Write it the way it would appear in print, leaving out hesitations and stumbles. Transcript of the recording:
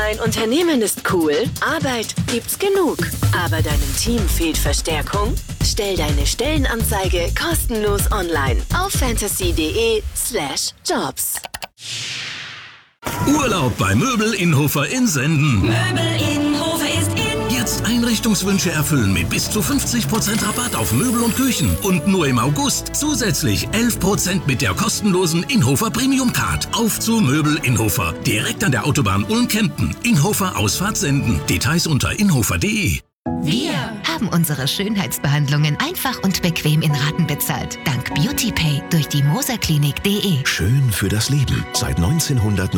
Dein Unternehmen ist cool, Arbeit gibt's genug. Aber deinem Team fehlt Verstärkung? Stell deine Stellenanzeige kostenlos online auf fantasy.de/jobs. Urlaub bei Möbel Innhofer in Senden. Möbel Innhofer ist in. Jetzt Einrichtungswünsche erfüllen mit bis zu 50% Rabatt auf Möbel und Küchen. Und nur im August zusätzlich 11% mit der kostenlosen Innhofer Premium Card. Auf zu Möbel Innhofer. Direkt an der Autobahn Ulm-Kempten. Innhofer Ausfahrt Senden. Details unter innhofer.de. Wir haben unsere Schönheitsbehandlungen einfach und bequem in Raten bezahlt. Dank BeautyPay durch die moserklinik.de. Schön für das Leben. Seit 1900